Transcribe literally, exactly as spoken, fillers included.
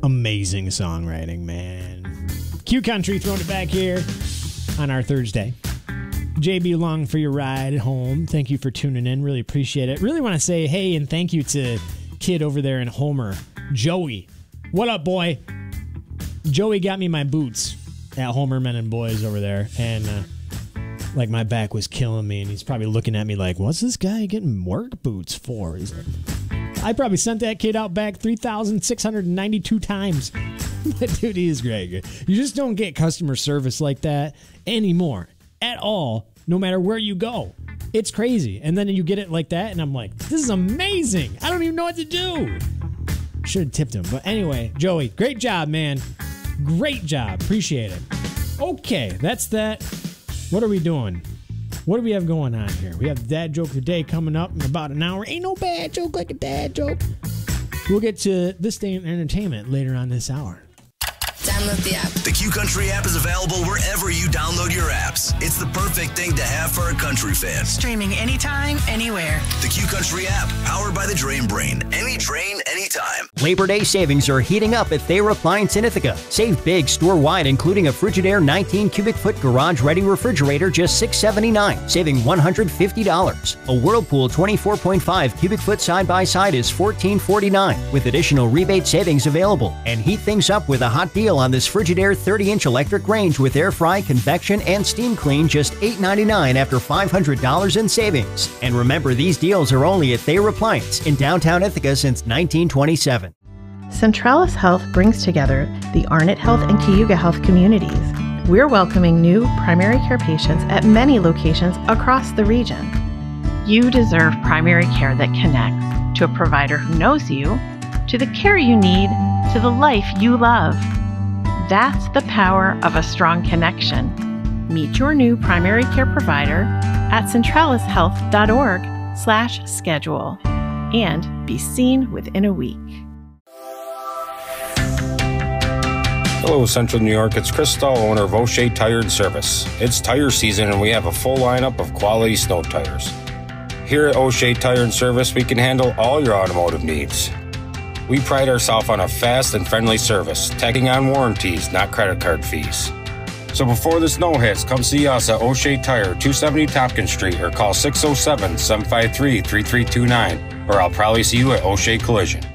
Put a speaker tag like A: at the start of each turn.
A: Amazing songwriting, man. Q Country throwing it back here on our Thursday. J B along for your ride home. Thank you for tuning in. Really appreciate it. Really want to say hey and thank you to kid over there in Homer, Joey. What up, boy? Joey got me my boots at Homer Men and Boys over there, and uh, like my back was killing me, and he's probably looking at me like, what's this guy getting work boots for? He's like, I probably sent that kid out back three thousand six hundred ninety-two times. But dude, he is great. You just don't get customer service like that anymore at all, no matter where you go. It's crazy. And then you get it like that, and I'm like, this is amazing. I don't even know what to do. Should have tipped him. But anyway, Joey, great job, man. Great job. Appreciate it. Okay, that's that. What are we doing? What do we have going on here? We have the dad joke of the day coming up in about an hour. Ain't no bad joke like a dad joke. We'll get to this day in entertainment later on this hour.
B: Download the app. The Q Country app is available wherever you download your apps. It's the perfect thing to have for a country fan.
C: Streaming anytime, anywhere.
B: The Q Country app, powered by the Drain Brain. Any drain, anytime.
D: Labor Day savings are heating up at Thayer Appliance in Ithaca. Save big store-wide, including a Frigidaire nineteen cubic foot garage-ready refrigerator, just six seventy-nine, saving one hundred fifty dollars. A Whirlpool twenty-four point five cubic foot side-by-side is fourteen forty-nine, with additional rebate savings available. And heat things up with a hot deal on this Frigidaire thirty inch electric range with air fry, convection, and steam clean, just eight ninety-nine after five hundred dollars in savings. And remember, these deals are only at Thayer Appliance in downtown Ithaca since nineteen twenty-seven.
E: Centralis Health brings together the Arnott Health and Cayuga Health communities. We're welcoming new primary care patients at many locations across the region. You deserve primary care that connects to a provider who knows you, to the care you need, to the life you love. That's the power of a strong connection. Meet your new primary care provider at centralishealth.org slash schedule and be seen within a week.
F: Hello, Central New York. It's Chris Stahl, owner of O'Shea Tire and Service. It's tire season, and we have a full lineup of quality snow tires. Here at O'Shea Tire and Service, we can handle all your automotive needs. We pride ourselves on a fast and friendly service, tagging on warranties, not credit card fees. So before the snow hits, come see us at O'Shea Tire, two seventy Tompkins Street, or call six oh seven, seven five three, three three two nine, or I'll probably see you at O'Shea Collision.